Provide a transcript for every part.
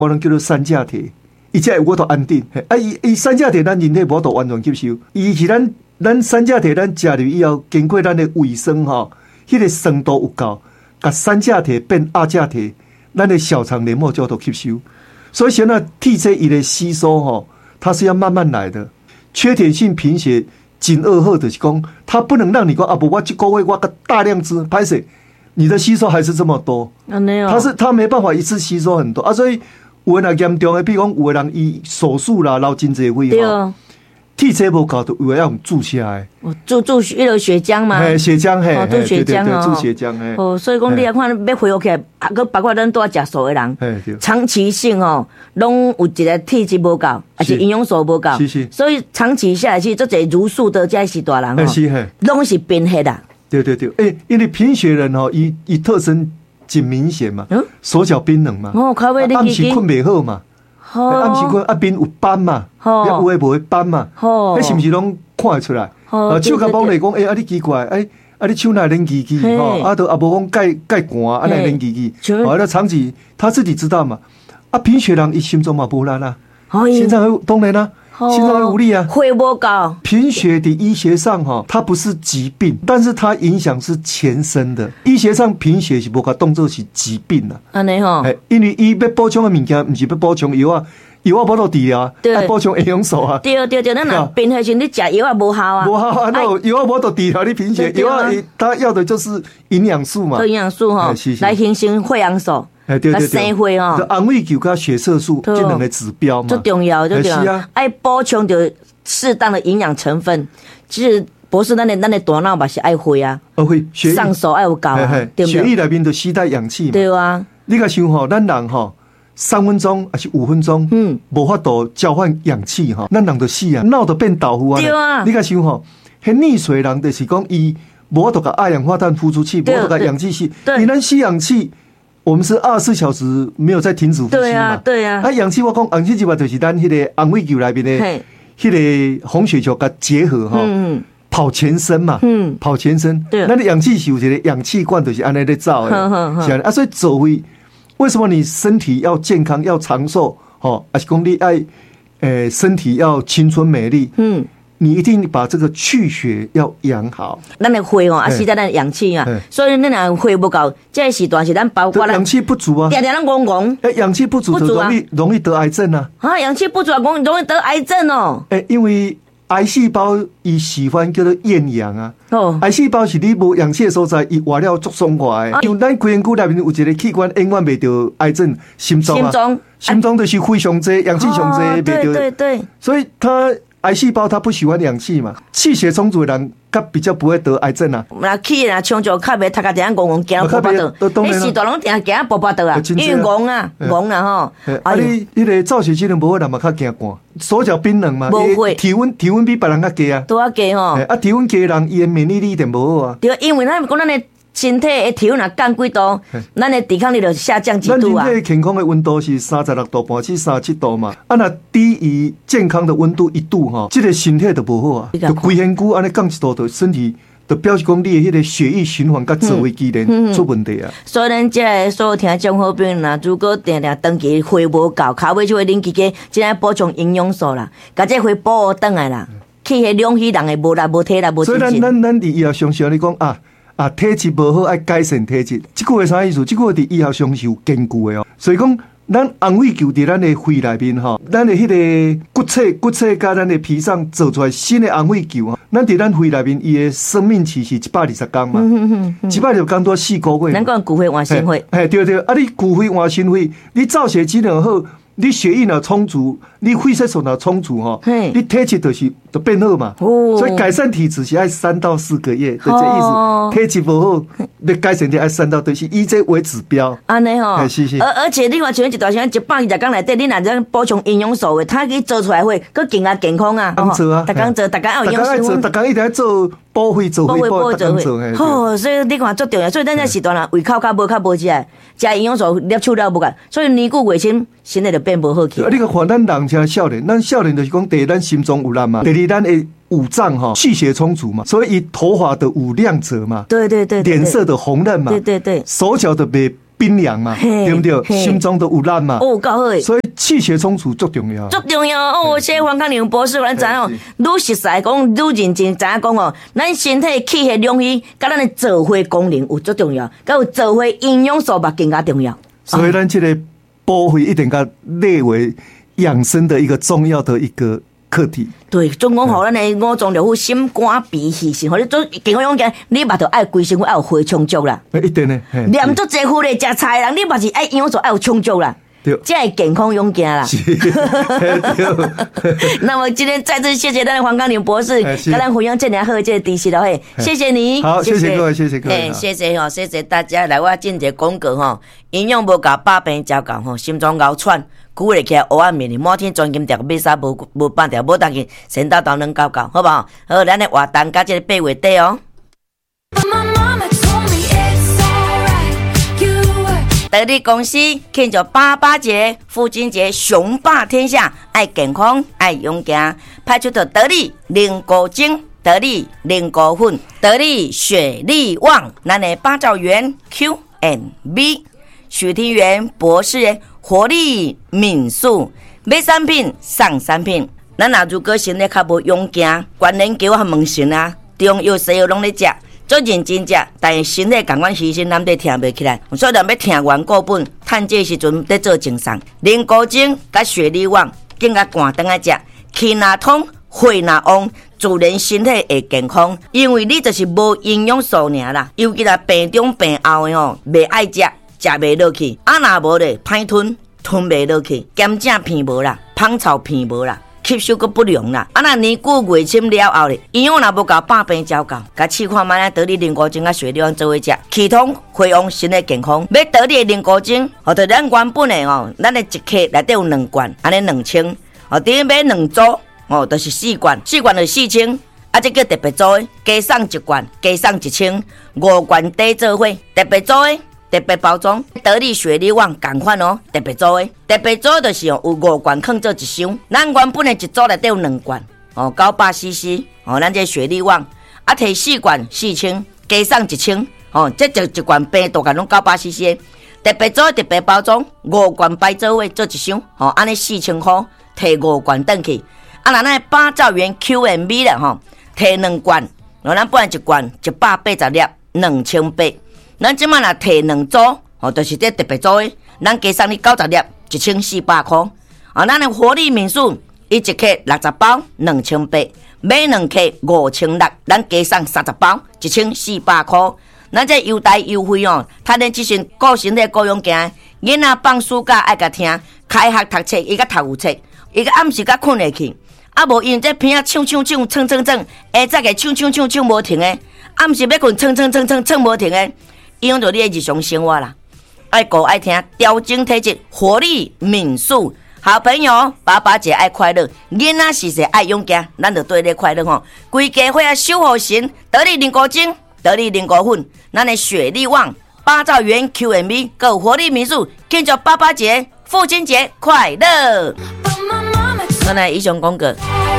我能叫做三价铁，伊才会我都安定。伊三价铁咱人体无都完全吸收，伊是咱三价铁咱食入以后，经过咱的胃酸迄个酸度有够，甲三价铁变二价铁，咱的小肠黏膜就都吸收。所以现在 TC 伊的吸收它是要慢慢来的。缺铁性贫血真恶好就是讲，它不能让你讲不，我这个月我个大量吃，拍摄你的吸收还是这么多。它没办法一次吸收很多所以有的人严重的，比如讲有的人伊手术啦，流真侪血TC 无够，就有的要用注下来。 注那个血浆嘛， 血浆注血浆注血浆所以讲你来看要恢复起来，包括咱都要食素的人，长期性拢有一个体质无够，还是营养素无够，所以长期下来去，这些茹素的这些大人拢是贫血啦。对， 因为贫血人伊特征真明显嘛，手脚冰冷嘛，暗时困袂好嘛。暗时困面有斑嘛，有诶无诶斑嘛，迄是毋是拢看会出来？手甲摸来讲，你奇怪，你手哪冷叽叽，都无讲盖寒，哪冷叽叽？那长期他自己知道嘛。贫血人伊心脏嘛无力啦，心脏会当然啦，心脏会无力啊。 血无够。贫血的医学上它不是疾病，但是它影响是全身的。医学上贫血是无甲当作是疾病啦。安尼因为伊要补充的物件，不是要补充药啊。药啊，无到治疗，要补充营养素啊。 对，咱若贫血时，你食药啊无效啊。 无效啊，那药啊无到治疗你贫血，药啊，他要的就是营养素嘛。 营养素来形成血氧素。 对， 生血安慰球跟血色素这两个指标嘛， 最重要，爱补充着适当的营养成分。其实不是咱的大脑嘛是爱血啊，上手爱有够啊，对不对？ 血液里面都携带氧气嘛。 对啊， 你甲想咱人3分钟还是5分钟，无法度交换氧气咱人就死啊，脑就变豆腐啊。 对啊， 你甲想迄溺水人就是讲伊无法度把二氧化碳呼出去，无法度把氧气吸，你咱吸氧气。我们是24小时没有在停止呼吸嘛？ 对啊。 氧气我讲氧气嘛，就是咱迄个安慰球里面的迄个红血球跟结合跑全身嘛，跑全身。对。那氧气是有一个氧气罐，就是安尼在造的，是啊。所以走位，为什么你身体要健康要长寿？还是讲你爱身体要青春美丽？你一定把这个去血要养好。 咱的血是在咱的氧气啊，所以咱若血不够，这个时段是咱包括氧气不足啊， 常常咱讲氧气不足就容易得癌症啊。 氧气不足容易得癌症哦。 因为癌细胞伊喜欢叫做厌氧啊。癌细胞是你无氧气的所在，伊活了足爽快的。因为咱规身躯内面有一个器官永远袂得癌症，心脏啊。心脏就是非常多，氧气上多袂得。对。所以它。癌细胞它不喜欢氧气嘛，气血充足的人，他比较不会得癌症啊。 那气啊，充足，较袂他家点讲讲行步巴道，你时代拢定行步巴道啊，因为戆啦吼。 你那个造血机能无人嘛较惊寒，手脚冰冷嘛，体温比别人较低啊， 都较低吼。 体温低的人，伊的免疫力一定无好啊。 对，因为咱讲咱的身体的体温若降几度，咱的抵抗力就下降几度啊。 咱人体健康的温度是36度半至37度嘛，那低于健康的温度1度这个身体就无好啊，就规身躯安尼降1度，就身体就表示讲你的迄个血液循环甲自卫机能出问题啊。 所以咱这所有听众好朋友啦，如果定长期血无够，骹尾就会啉几个，真爱补充营养素啦，甲这血补好转来啦，去迄两虚人的无力无体力无精神。 所以咱伫医学上你讲体质不好，爱改善体质。这句话啥意思？这句话伫医学上是有根据的哦。所以讲，咱安慰球伫咱的肺里面咱的迄个骨髓甲咱的皮上做出来新的安慰球咱伫咱肺里面，伊的生命期是120天嘛，120天多4个月。 咱讲骨血换心血。 对，你骨血换心血，你造血机能好。你血液若充足，你肺色素若充足你体质就变好嘛。所以改善体质是要3到4个月，就这意思。体质不好，要改善就要3到，就是以这为指标。 安尼是。 而且你看，像一段时间120天内底，你若这补充营养素的，它可以做出来会更更加健康啊。 做啊， 大家做，大家有营养素。 大家一直在做补血做。 所以你看最重要，所以咱这时段胃口较无起来，食营养素摄取了不够，所以年久月深，身体就变不好去。 你个看咱人家少年，咱少年就是讲，第一咱心脏有力嘛，第二咱的五脏气血充足嘛，所以头发的有亮泽嘛， 对， 脸色的红润嘛， 对， 手脚的冰凉嘛，对不对？心中都有烂嘛。 哦，够好。 所以气血充足最重要。 最重要哦！谢谢黄康宁博士，咱知哦，愈实在讲，愈认真知影讲哦，咱身体气血两虚，甲咱的造血功能有最重要，甲有造血营养素嘛更加重要。 所以咱这个补血一定甲列为养生的一个重要的一个课题。 对，总讲互咱的五脏六腑、心肝脾肺肾，互你做健康养健，你嘛着爱规身躯爱有血充足啦。 一定呢， 念足济苦咧，食菜人，你嘛是爱营养素爱有充足啦。才会健康勇健啦。那么今天再次谢谢咱的黄康宁博士，跟咱分享这样好这个知识了嘿，谢谢你。 好，谢谢各位，谢谢各位， 谢谢大家来我进一个广告吼，营养无够，百病交够吼，心脏熬喘，久袂起来黑暗面，每天钻金条买衫无半条，无当去先到能搞搞，好不好？好，咱的活动甲这个8月底哦。得力公司庆祝88节、父亲节，雄霸天下，爱健康，爱勇健，派出的得力灵果精、得力灵果粉、得力雪力旺，咱的八兆元 Q&B， 许庭元博士活力敏素，买产品送产品。咱若如果身体较无勇健，关联叫我问神啊，中药西药拢咧食。做认真食，但是身体感官牺牲，咱得听袂起来。所以咱要听完各本，趁这时阵在做精神。灵果精甲雪力旺，更加寒顿来食，气若通，血若旺，自然身体会健康。因为你就是无营养素尔啦，尤其là病中病后的吼，袂爱食，食袂落去。啊若无咧，歹吞，吞袂落去，咸正片无啦，芳草片无啦。吸收个不良啦，啊那年久月深了后咧，营养若无够，百病交够，甲试看卖得力灵果精甲雪力旺做伙食，气通血旺，身体健康。要得力灵果精，或者咱原本的哦，咱的一克内底有2罐，安尼2000，哦，顶买2组，哦，就是4罐，4罐就4000，啊，这叫特别组的，加送1罐，加送1000，5罐底做伙，特别组的。特别包装，得力雪力旺同款哦，特别组的，特别组就是有5罐放做一箱，咱原本的一组内底有2罐哦，900cc 哦，咱这雪力旺啊，摕4罐4000，加送1000哦，这就1罐平大概拢900cc， 特别组特别包装，5罐摆做伙做一箱哦，安尼4000块，摕5罐转去，啊，那8兆元 Q&B 啦吼，摕2罐，咱本来1罐180粒，2800。咱即摆若摕2组，哦，就是这特别组的，咱加送你90粒，1400块。啊，咱的活力敏素，伊1克60包，2800，买2克5600，咱加送30包，1400块。咱这优待优惠哦，他连即阵顾身体顾养健，囡仔放暑假爱甲听，开学读册伊甲读有册，伊甲暗时甲困下去，啊无因这片唱，下早个唱无停的，暗时要困唱无停的。影响到你的日常生活啦，爱顾爱听，调整体质，活力敏素。好朋友，爸爸节爱快乐，囡仔时时爱勇健，咱就对你快乐吼。规家伙啊，守护神，得力灵果精，得力灵果粉，咱的雪力旺，8兆元 Q&B， 够活力敏素，庆祝爸爸节、父亲节快乐。咱来以上广告。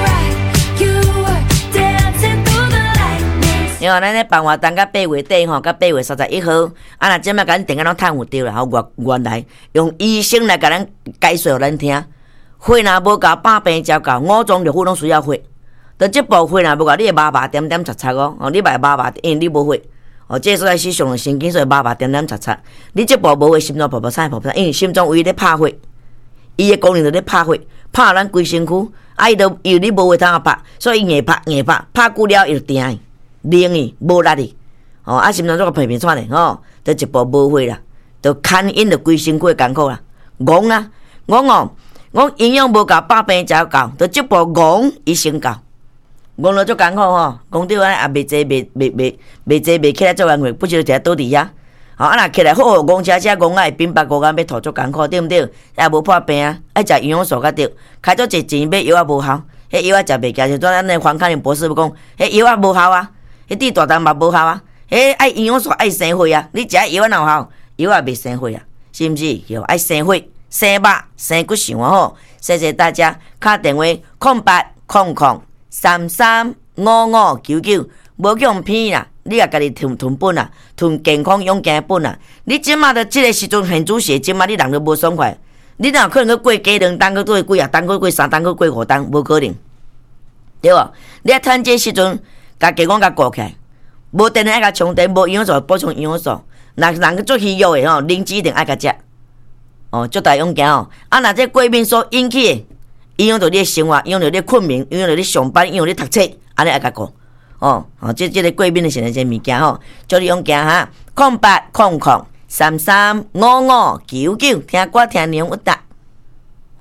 因为咱咧办活动到8月底吼，到8月31号，啊那即摆甲咱电话拢趁有着啦，吼原来用医生来甲咱解说互咱听，血若无够，百病交够，五脏六腑拢需要血。但即部血若无够，你会麻点点擦擦哦，你袂麻，因为你无血。哦，这所在是上神经，所以麻点点擦擦。你即部无血，心脏跑菜，因为心脏唯咧拍血，伊的功能就咧拍血，拍咱规身躯，啊伊就因为你无血通拍，所以硬拍，拍久了伊就定。冷伊无力哩，哦，啊心脏做个皮喘嘞，吼，就一步无血啦，就牵引着规身躯艰苦啦，戆啊，戆营养无够，百病才够，就一步戆伊先够，戆了足艰苦吼，戆着安也袂坐袂起来做工课，不就一倒伫遐，哦，啊若起来好戆车戆啊会冰白骨眼要吐足艰苦，对毋对？也无破病啊，爱食营养素较对，开足侪钱买药也无效，迄药啊食袂起，就咱那黄康宁博士要讲，迄药啊无效啊。迄滴大肠嘛无效啊！迄爱营养素爱生血啊！你食药哪有效？药也袂生血啊，是毋是？要爱生血、生肉、生骨想好。谢谢大家，打电话0800335599，无用片啦你也家己囤本啊，囤健康养健本啊。你即马的即个时阵现主写，即马你人都无爽快，你哪可能去过加2档，去做几啊档，去过3档，去过5档，无可能，对无？你啊趁这时阵，甲健康甲顾起来，无电爱甲充电，无营养素补充营养素。若人去做虚弱的吼，灵芝一定爱甲食。哦，足大用行哦。啊，若这过敏所引起的，影响到你的生活，影响到你困眠，影响到你上班，影响到你读册，安尼爱甲顾。哦，这个过敏的现在这物件吼，叫你用行哈，0800335599，听歌听内容有答。